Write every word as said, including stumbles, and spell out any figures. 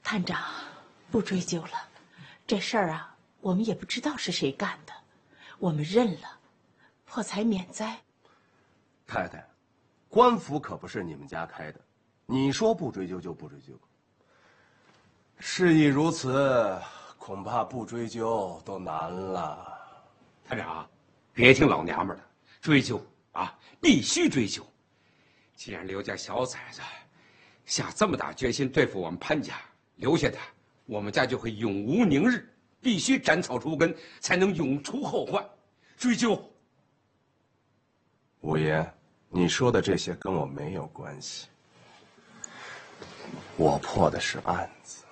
探长，不追究了，这事儿啊，我们也不知道是谁干的，我们认了，破财免灾。 太太，官府可不是你们家开的，你说不追究就不追究。事已如此，恐怕不追究都难了。 探长，别听老娘们的，追究啊，必须追究。既然刘家小崽子下这么大决心对付我们潘家，留下他，我们家就会永无宁日。必须斩草除根，才能永除后患。追究。 五爷，你说的这些跟我没有关系。我破的是案子。